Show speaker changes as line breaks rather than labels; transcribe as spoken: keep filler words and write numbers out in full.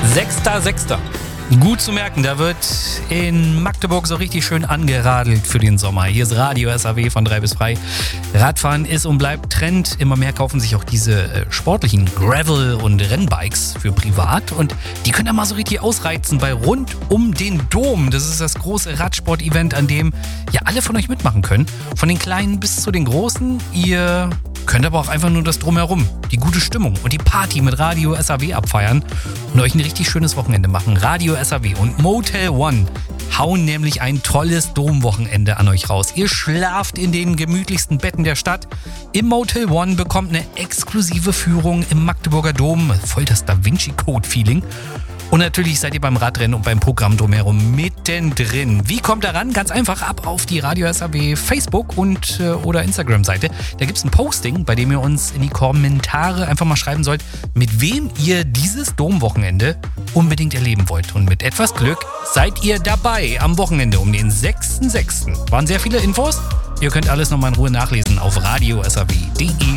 sechster sechster Gut zu merken, da wird in Magdeburg so richtig schön angeradelt für den Sommer. Hier ist Radio S A W von drei bis frei. Radfahren ist und bleibt Trend. Immer mehr kaufen sich auch diese äh, sportlichen Gravel- und Rennbikes für privat. Und die können da mal so richtig ausreizen bei rund um den Dom. Das ist das große Radsport-Event, an dem ja alle von euch mitmachen können. Von den Kleinen bis zu den Großen. Ihr könnt aber auch einfach nur das Drumherum, die gute Stimmung und die Party mit Radio S A W abfeiern und euch ein richtig schönes Wochenende machen. Radio S A W und Motel One hauen nämlich ein tolles Domwochenende an euch raus. Ihr schlaft in den gemütlichsten Betten der Stadt. Im Motel One bekommt eine exklusive Führung im Magdeburger Dom. Voll das Da Vinci Code-Feeling. Und natürlich seid ihr beim Radrennen und beim Programm drumherum mittendrin. Wie kommt ihr ran? Ganz einfach, ab auf die Radio S A W Facebook- und äh, oder Instagram-Seite. Da gibt es ein Posting, bei dem ihr uns in die Kommentare einfach mal schreiben sollt, mit wem ihr dieses Domwochenende unbedingt erleben wollt. Und mit etwas Glück seid ihr dabei am Wochenende um den sechster sechster Waren sehr viele Infos. Ihr könnt alles nochmal in Ruhe nachlesen auf radio s a w punkt d e.